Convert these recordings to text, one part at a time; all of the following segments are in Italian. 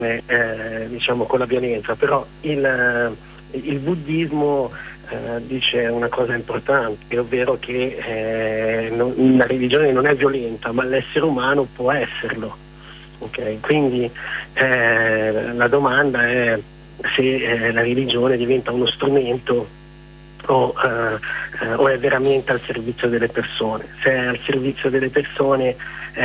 diciamo con la violenza, però il buddismo dice una cosa importante, ovvero che la religione non è violenta, ma l'essere umano può esserlo. Okay? Quindi la domanda è se la religione diventa uno strumento o è veramente al servizio delle persone. Se è al servizio delle persone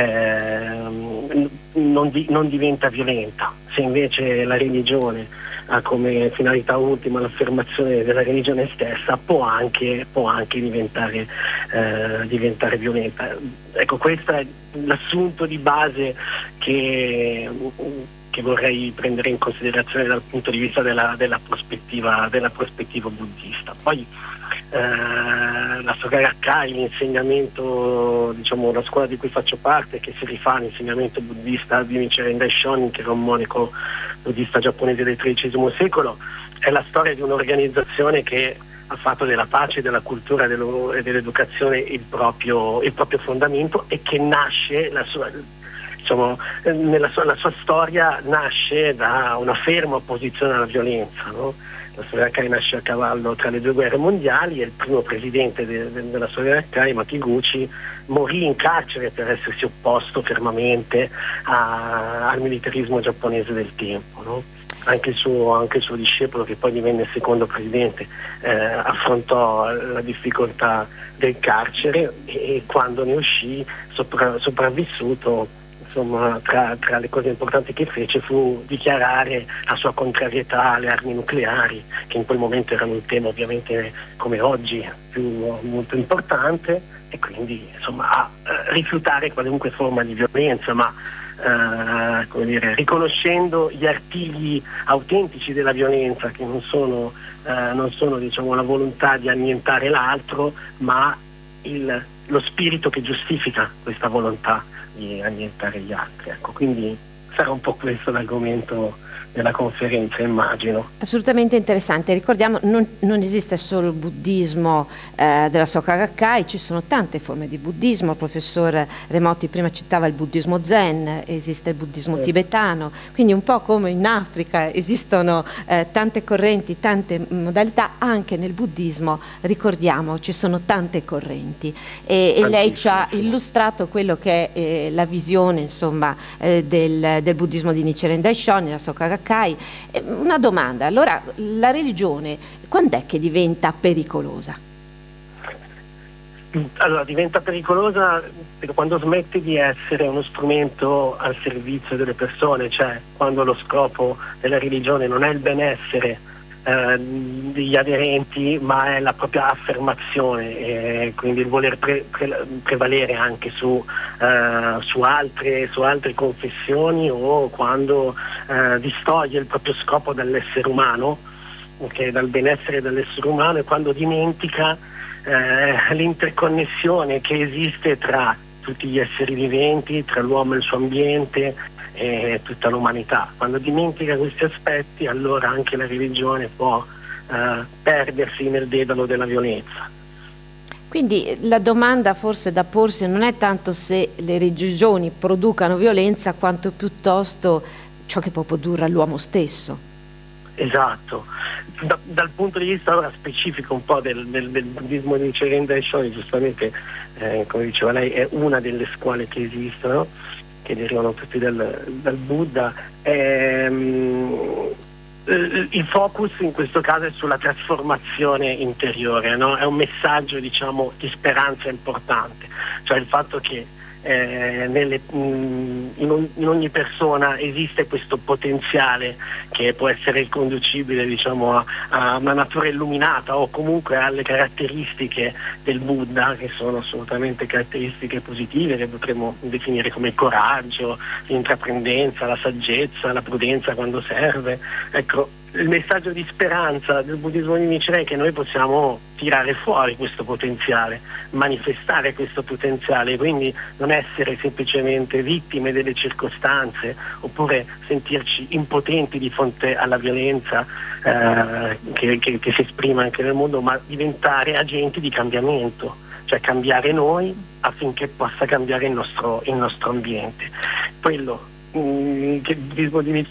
non diventa violenta. Se invece la religione ha come finalità ultima l'affermazione della religione stessa, può anche diventare violenta. Ecco, questo è l'assunto di base che vorrei prendere in considerazione dal punto di vista della prospettiva buddista. Poi la Soka Gakkai, l'insegnamento, diciamo la scuola di cui faccio parte, che si rifà all'insegnamento buddista di Nichiren Daishonin, che era un monaco buddista giapponese del XIII secolo, è la storia di un'organizzazione che ha fatto della pace, della cultura e dell'educazione il proprio fondamento, e che nasce la sua storia nasce da una ferma opposizione alla violenza, no? La Soka Gakkai nasce a cavallo tra le due guerre mondiali, e il primo presidente della Soka Gakkai, Makiguchi, morì in carcere per essersi opposto fermamente al militarismo giapponese del tempo, no? Anche il suo discepolo, che poi divenne il secondo presidente, affrontò la difficoltà del carcere, e quando ne uscì, sopravvissuto, insomma, tra le cose importanti che fece fu dichiarare la sua contrarietà alle armi nucleari, che in quel momento erano un tema ovviamente come oggi molto importante, e quindi insomma rifiutare qualunque forma di violenza, ma come dire, riconoscendo gli artigli autentici della violenza, che non sono diciamo la volontà di annientare l'altro, ma lo spirito che giustifica questa volontà di annientare gli altri. Ecco, quindi sarà un po' questo l'argomento della conferenza, immagino. Assolutamente interessante. Ricordiamo, non esiste solo il buddismo della Soka Gakkai, ci sono tante forme di buddismo. Il professor Remotti prima citava il buddismo zen, esiste il buddismo tibetano, quindi un po' come in Africa esistono tante correnti, tante modalità, anche nel buddismo, ricordiamo, ci sono tante correnti, e lei ci ha illustrato quello che è la visione, insomma, del buddismo di Nichiren Daishonin, la Soka Gakkai. Una domanda, allora la religione quando è che diventa pericolosa? Allora, diventa pericolosa quando smette di essere uno strumento al servizio delle persone, cioè quando lo scopo della religione non è il benessere degli aderenti, ma è la propria affermazione, quindi il voler prevalere anche su altre confessioni, o quando distoglie il proprio scopo dall'essere umano, okay, dal benessere dell'essere umano, e quando dimentica l'interconnessione che esiste tra tutti gli esseri viventi, tra l'uomo e il suo ambiente e tutta l'umanità. Quando dimentica questi aspetti, allora anche la religione può perdersi nel dedalo della violenza. Quindi la domanda forse da porsi non è tanto se le religioni producano violenza, quanto piuttosto ciò che può produrre all'uomo stesso. Esatto. Dal punto di vista ora specifico un po' del buddismo di Nichiren Daishonin, giustamente come diceva lei, è una delle scuole che esistono, che derivano tutti dal Buddha. Il focus in questo caso è sulla trasformazione interiore, no? È un messaggio, diciamo, di speranza importante, cioè il fatto che in ogni persona esiste questo potenziale che può essere riconducibile, diciamo, a una natura illuminata, o comunque alle caratteristiche del Buddha, che sono assolutamente caratteristiche positive, che potremmo definire come il coraggio, l'intraprendenza, la saggezza, la prudenza quando serve. Ecco, il messaggio di speranza del buddismo di Nichiren è che noi possiamo tirare fuori questo potenziale, manifestare questo potenziale, quindi non essere semplicemente vittime delle circostanze, oppure sentirci impotenti di fronte alla violenza che si esprime anche nel mondo, ma diventare agenti di cambiamento, cioè cambiare noi affinché possa cambiare il nostro ambiente. Quello che il buddismo di